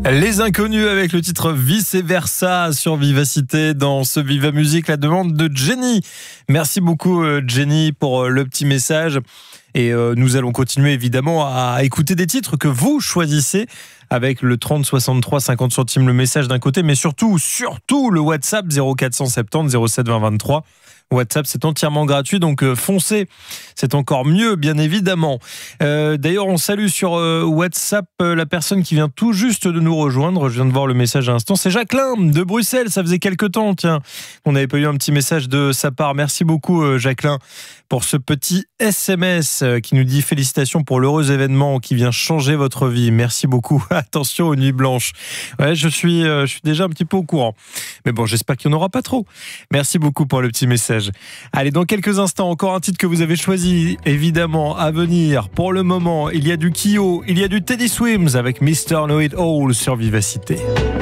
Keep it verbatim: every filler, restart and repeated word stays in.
Les Inconnus avec le titre Vice Versa sur Vivacité dans ce Viva Musique, la demande de Jenny. Merci beaucoup Jenny pour le petit message. Et euh, nous allons continuer évidemment à écouter des titres que vous choisissez avec le trente soixante-trois cinquante centimes le message d'un côté, mais surtout, surtout le WhatsApp zéro quatre cent soixante-dix zéro sept vingt vingt-trois. WhatsApp, c'est entièrement gratuit, donc euh, foncez, c'est encore mieux, bien évidemment. Euh, d'ailleurs, on salue sur euh, WhatsApp euh, la personne qui vient tout juste de nous rejoindre. Je viens de voir le message à l'instant. C'est Jacqueline de Bruxelles. Ça faisait quelques temps, tiens, on n'avait pas eu un petit message de sa part. Merci beaucoup, euh, Jacqueline, pour ce petit S M S euh, qui nous dit félicitations pour l'heureux événement qui vient changer votre vie. Merci beaucoup. Attention aux nuits blanches. Ouais, je suis, euh, je suis déjà un petit peu au courant. Mais bon, j'espère qu'il n'y en aura pas trop. Merci beaucoup pour le petit message. Allez, dans quelques instants, encore un titre que vous avez choisi, évidemment, à venir. Pour le moment, il y a du Kyo, il y a du Teddy Swims avec mister Know It All sur Vivacité.